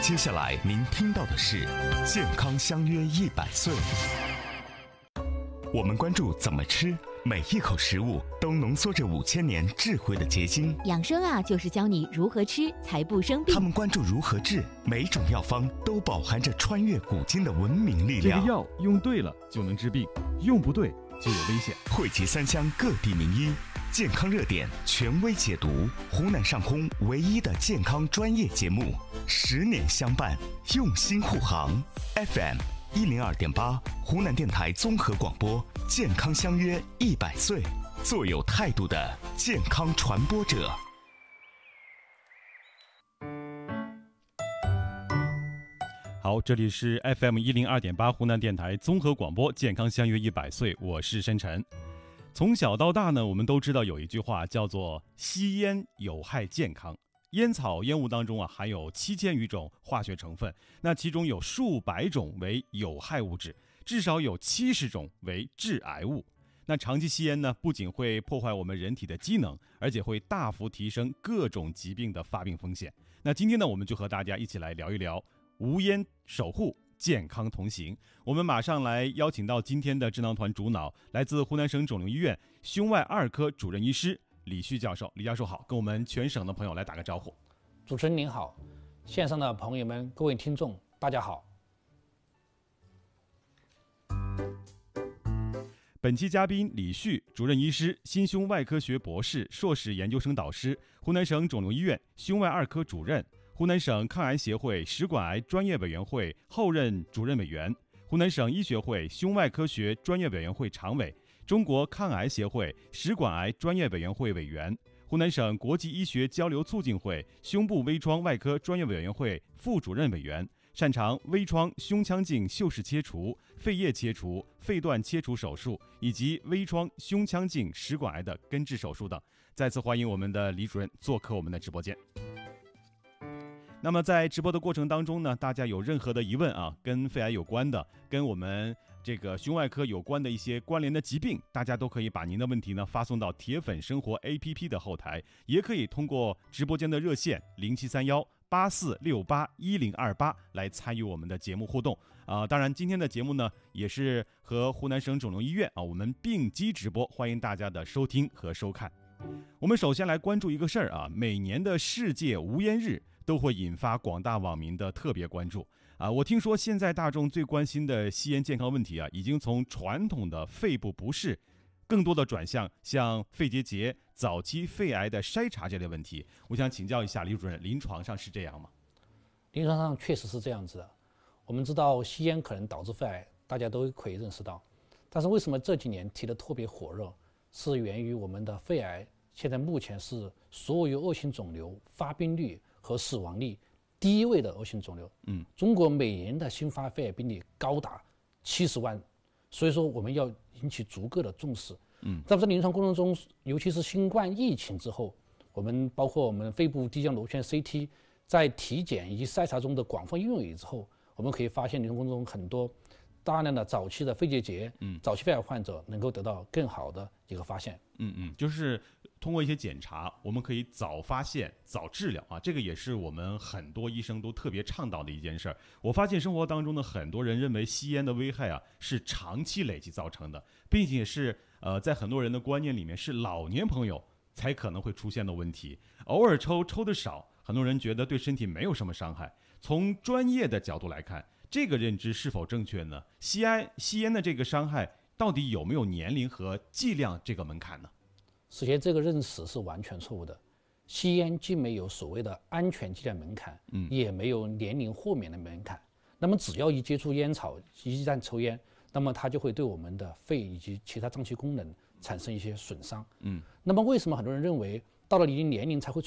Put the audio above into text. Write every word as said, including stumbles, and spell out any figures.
接下来您听到的是健康相约一百岁。我们关注怎么吃，每一口食物都浓缩着五千年智慧的结晶。 养生啊，就是教你如何吃才不生病。 他们关注如何治，每种药方都饱含着穿越古今的文明力量。 这个药用对了就能治病，用不对就有危险。 汇集三湘各地名医，健康热点权威解读，湖南上空唯一的健康专业节目，十年相伴，用心护航。F M 一零二点八，湖南电台综合广播，健康相约一百岁，做有态度的健康传播者。 好，这里是 F M 一零二点八湖南电台综合广播，健康相约一百岁，我是申晨。从小到大呢，我们都知道有一句话叫做吸烟有害健康。烟草烟雾当中啊，含有七千余种化学成分，那其中有数百种为有害物质，至少有七十种为致癌物。那长期吸烟呢，不仅会破坏我们人体的机能，而且会大幅提升各种疾病的发病风险。那今天呢，我们就和大家一起来聊一聊无烟守护，健康同行。我们马上来邀请到今天的智囊团主脑，来自湖南省肿瘤医院胸外二科主任医师李旭教授。李教授好，跟我们全省的朋友来打个招呼。 主持人您好，线上的朋友们，各位听众大家好。 本期嘉宾李旭，主任医师，心胸外科学博士、硕士研究生导师，湖南省肿瘤医院胸外二科主任，湖南省抗癌协会食管癌专业委员会后任主任委员，湖南省医学会胸外科学专业委员会常委，中国抗癌协会食管癌专业委员会委员，湖南省国际医学交流促进会胸部微创外科专业委员会副主任委员，擅长微创胸腔镜袖式切除、肺叶切除、肺段切除手术以及微创胸腔镜食管癌的根治手术等。再次欢迎我们的李主任做客我们的直播间。那么在直播的过程当中呢，大家有任何的疑问啊，跟肺癌有关的，跟我们这个胸外科有关的一些关联的疾病，大家都可以把您的问题呢发送到铁粉生活 A P P 的后台，也可以通过直播间的热线零七三幺八四六八一零二八来参与我们的节目互动啊、呃。当然，今天的节目呢也是和湖南省肿瘤医院啊我们并机直播，欢迎大家的收听和收看。我们首先来关注一个事儿啊，每年的世界无烟日都会引发广大网民的特别关注啊！我听说现在大众最关心的吸烟健康问题啊，已经从传统的肺部不适，更多的转向像肺结节、早期肺癌的筛查这类问题。我想请教一下李主任，临床上是这样吗？ 临床上确实是这样子的。我们知道吸烟可能导致肺癌，大家都可以认识到。但是为什么这几年提得特别火热，是源于我们的肺癌现在目前是所有恶性肿瘤发病率和死亡率第一位的恶性肿瘤。嗯，中国每年的新发肺癌病例高达七十万，所以说我们要引起足够的重视。嗯，在这临床过程中，尤其是新冠疫情之后，我们包括我们肺部低浆螺旋 C T 在体检以及筛查中的广泛应用以之后，我们可以发现临床过程中很多大量的早期的肺结节、嗯，早期肺癌患者能够得到更好的一个发现。 嗯嗯，就是通过一些检查，我们可以早发现、早治疗啊，这个也是我们很多医生都特别倡导的一件事儿。我发现生活当中的很多人认为吸烟的危害啊是长期累积造成的，并且是呃在很多人的观念里面是老年朋友才可能会出现的问题。偶尔抽抽的少，很多人觉得对身体没有什么伤害。从专业的角度来看，这个认知是否正确呢？吸烟吸烟的这个伤害到底有没有年龄和剂量这个门槛呢？ 首先，这个认识是完全错误的。吸烟既没有所谓的安全剂量门槛，嗯，也没有年龄豁免的门槛。那么，只要一接触烟草，一旦抽烟，那么它就会对我们的肺以及其他脏器功能产生一些损伤。嗯，那么为什么很多人认为到了一定年龄才会